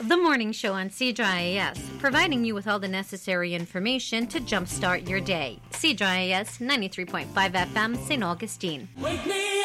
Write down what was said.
The morning show on CJIS, providing you with all the necessary information to jumpstart your day. CJIS 93.5 FM, St. Augustine. Wake me